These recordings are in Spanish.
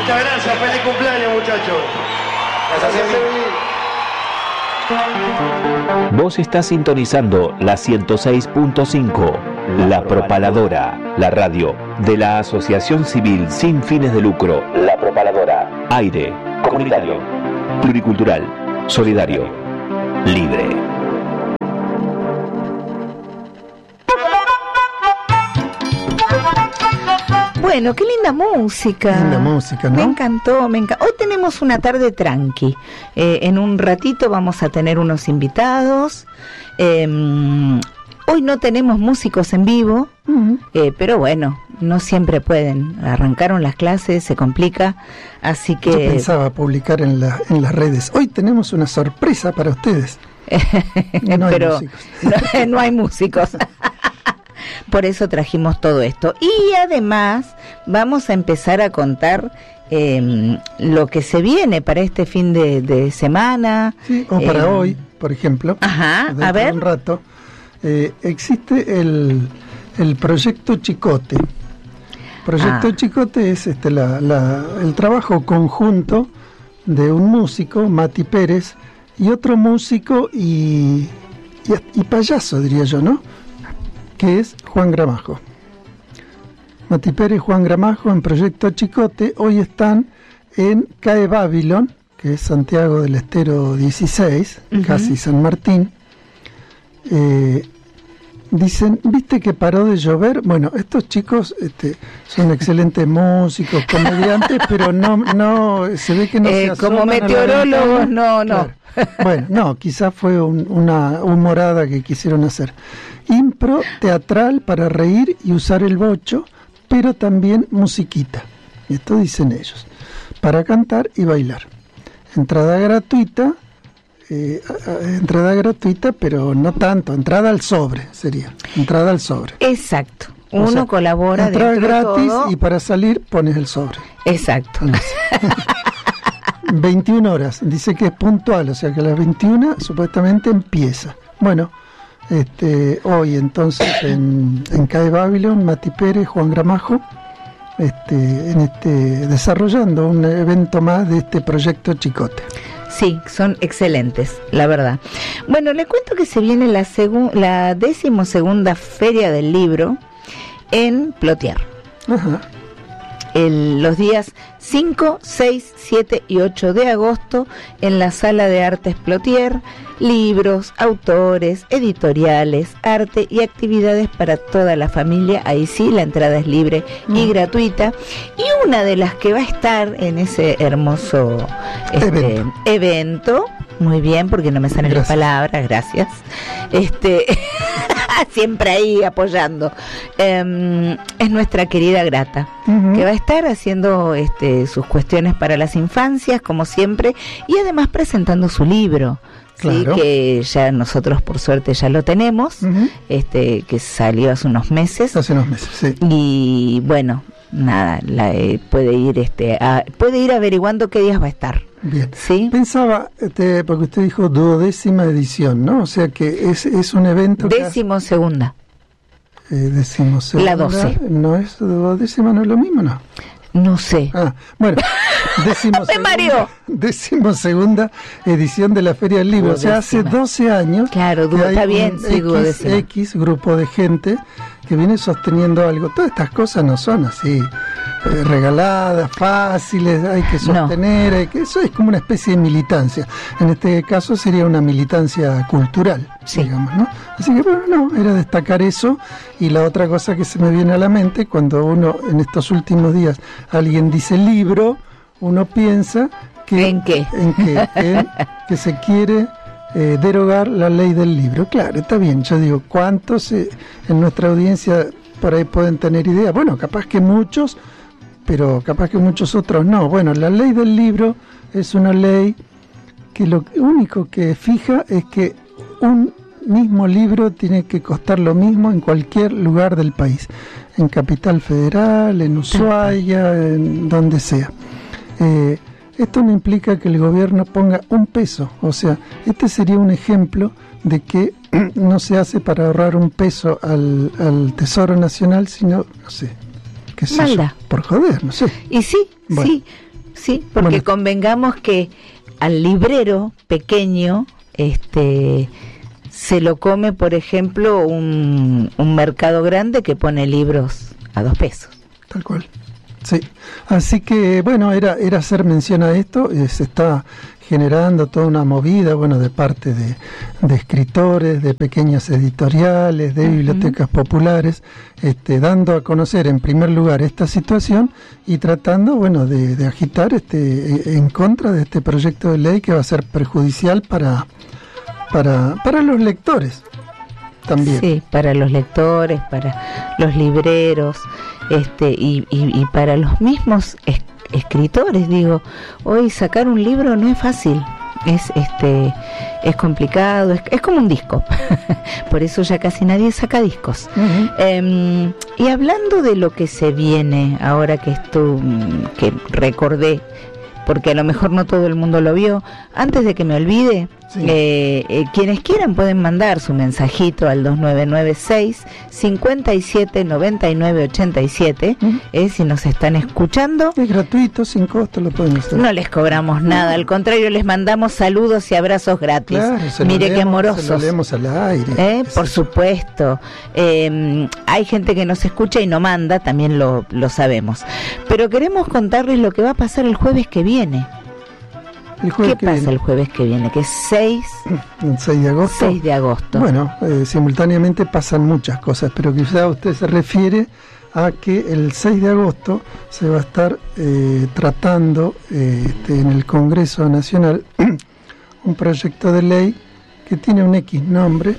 Muchas gracias, feliz cumpleaños, muchachos. Gracias, Vos estás sintonizando la 106.5, La Propaladora, la radio de la Asociación Civil Sin Fines de Lucro. La Propaladora. Aire, comunitario, pluricultural, solidario, libre. Bueno, qué linda música. Linda música, ¿no? Me encantó, Hoy tenemos una tarde tranqui. En un ratito vamos a tener unos invitados. Hoy no tenemos músicos en vivo, pero bueno, no siempre pueden. Arrancaron las clases, se complica, así que... Yo pensaba publicar en las redes. Hoy tenemos una sorpresa para ustedes. Pero no hay músicos. Por eso trajimos todo esto. Y además vamos a empezar a contar lo que se viene para este fin de semana. Sí, o para hoy, por ejemplo. Ajá, a ver. Un rato. Existe el proyecto Chicote. Proyecto Chicote es el trabajo conjunto de un músico, Mati Pérez, y otro músico y payaso, diría yo, ¿no? Que es Juan Gramajo. Mati Pérez, Juan Gramajo en Proyecto Chicote hoy están en CAE Babylon, que es Santiago del Estero 16, casi San Martín. Dicen, ¿viste que paró de llover? Bueno, estos chicos son excelentes músicos, comediantes, pero no se ve que no se asoman como meteorólogos, no. Claro. Bueno, no, quizás fue una humorada que quisieron hacer. Impro teatral para reír y usar el bocho, pero también musiquita. Esto dicen ellos. Para cantar y bailar. Entrada gratuita, pero no tanto. Entrada al sobre sería. Entrada al sobre. Exacto. Uno colabora. Entrada gratis todo. Y para salir pones el sobre. Exacto. 21 horas. Dice que es puntual, o sea que a las 21 supuestamente empieza. Bueno. Hoy entonces en CAE Babylon, Mati Pérez, Juan Gramajo, desarrollando un evento más de este proyecto Chicote. Sí, son excelentes, la verdad. Bueno, le cuento que se viene la 12ª Feria del Libro en Plotier. Ajá. Los días 5, 6, 7 y 8 de agosto en la Sala de Artes Plotier, libros, autores, editoriales, arte y actividades para toda la familia. Ahí sí, la entrada es libre y gratuita. Y una de las que va a estar en ese hermoso evento, muy bien, porque no me salen las palabras, gracias. Siempre ahí apoyando. Es nuestra querida Grata, que va a estar haciendo sus cuestiones para las infancias, como siempre, y además presentando su libro. Claro. Sí, que ya nosotros por suerte ya lo tenemos, que salió hace unos meses. Hace unos meses, sí. Y bueno, nada, puede ir averiguando qué días va a estar. Bien. ¿Sí? Pensaba, porque usted dijo 12ª edición, ¿no? O sea que es un evento... 12ª. 12ª. La 12. ¿No es 12ª, no es lo mismo, no? No sé. Bueno, 12ª edición de la Feria del Libro. O sea, hace 12 años. Claro, está bien, sí, X grupo de gente que viene sosteniendo algo. Todas estas cosas no son así regaladas, fáciles, hay que sostener, eso es como una especie de militancia. En este caso sería una militancia cultural, digamos, ¿no? Así que bueno, no, era destacar eso. Y la otra cosa que se me viene a la mente, cuando uno en estos últimos días alguien dice libro, uno piensa que ¿en qué? Que se quiere derogar la ley del libro. Claro, está bien, yo digo, ¿cuántos en nuestra audiencia por ahí pueden tener idea? Bueno, capaz que muchos, pero capaz que muchos otros no. Bueno, la ley del libro es una ley que lo único que fija es que un mismo libro tiene que costar lo mismo en cualquier lugar del país, en Capital Federal, en Ushuaia, en donde sea. Esto no implica que el gobierno ponga un peso, o sea, este sería un ejemplo de que no se hace para ahorrar un peso al Tesoro Nacional, sino, no sé, qué sé yo, por joder, no sé. Y sí, bueno. Sí, Sí, porque bueno, convengamos que al librero pequeño, se lo come, por ejemplo, un mercado grande que pone libros a 2 pesos. Tal cual. Sí. Así que, bueno, era hacer mención a esto. Se está generando toda una movida, bueno, de parte de escritores, de pequeñas editoriales, de bibliotecas populares, dando a conocer en primer lugar esta situación y tratando, bueno, de agitar en contra de este proyecto de ley que va a ser perjudicial para los lectores también. Sí, para los lectores, para los libreros, y para los mismos escritores. Digo, hoy sacar un libro no es fácil, es complicado, es como un disco. Por eso ya casi nadie saca discos. Uh-huh. Y hablando de lo que se viene ahora, que recordé, porque a lo mejor no todo el mundo lo vio, antes de que me olvide, sí, quienes quieran pueden mandar su mensajito al 2996 57 99 87, si nos están escuchando. Es gratuito, sin costo, lo pueden hacer. No les cobramos nada, al contrario, les mandamos saludos y abrazos gratis. Claro, mire qué amorosos. Se lo leemos al aire. Por supuesto. Hay gente que nos escucha y no manda, también lo sabemos. Pero queremos contarles lo que va a pasar el jueves que viene. ¿Qué pasa el jueves que viene? Que es 6 de agosto. 6 de agosto. Bueno, simultáneamente pasan muchas cosas, pero quizá usted se refiere a que el 6 de agosto se va a estar tratando en el Congreso Nacional un proyecto de ley que tiene un X nombre,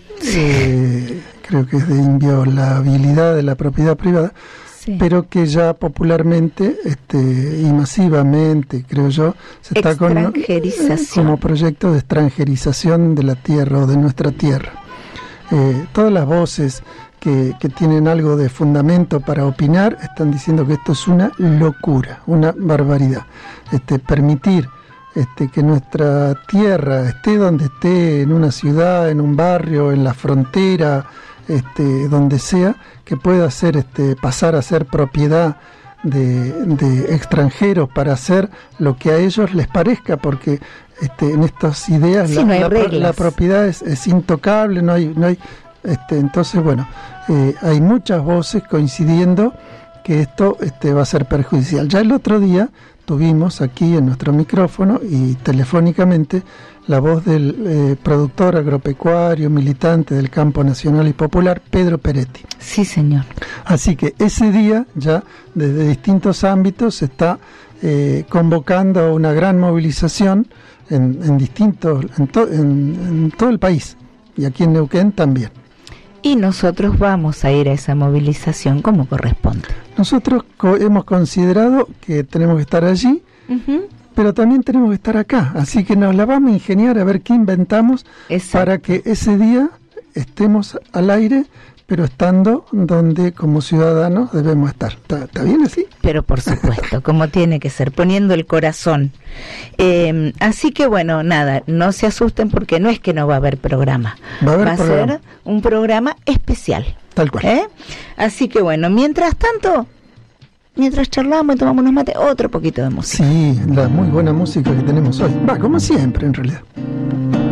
creo que es de inviolabilidad de la propiedad privada, sí, pero que ya popularmente y masivamente, creo yo, se está como proyecto de extranjerización de la tierra o de nuestra tierra. Todas las voces que tienen algo de fundamento para opinar están diciendo que esto es una locura, una barbaridad. Permitir que nuestra tierra esté donde esté, en una ciudad, en un barrio, en la frontera, donde sea, que pueda ser pasar a ser propiedad de extranjeros para hacer lo que a ellos les parezca, porque en estas ideas sí, la propiedad es intocable, no hay entonces, bueno, hay muchas voces coincidiendo que esto va a ser perjudicial. Ya el otro día tuvimos aquí en nuestro micrófono y telefónicamente la voz del productor agropecuario, militante del campo nacional y popular, Pedro Peretti. Sí, señor. Así que ese día ya desde distintos ámbitos se está convocando a una gran movilización en todo el país y aquí en Neuquén también. Y nosotros vamos a ir a esa movilización como corresponde. Nosotros hemos considerado que tenemos que estar allí, pero también tenemos que estar acá. Así que nos la vamos a ingeniar a ver qué inventamos. Exacto. Para que ese día estemos al aire, pero estando donde como ciudadanos debemos estar. ¿Está bien así? Pero por supuesto, como tiene que ser, poniendo el corazón. Así que bueno, nada, no se asusten porque no es que no va a haber programa. Va a ser un programa especial. Tal cual. Así que bueno, mientras tanto, mientras charlamos y tomamos unos mates, otro poquito de música. Sí, la muy buena música que tenemos hoy. Va, como siempre en realidad.